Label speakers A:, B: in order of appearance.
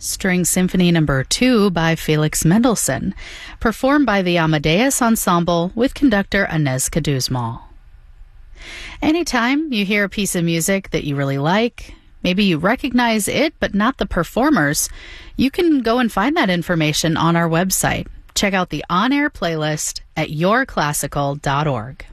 A: String Symphony No. 2 by Felix Mendelssohn, performed by the Amadeus Ensemble with conductor Aneska Duzmal. Anytime you hear a piece of music that you really like, maybe you recognize it but not the performers, you can go and find that information on our website. Check out the on-air playlist at yourclassical.org.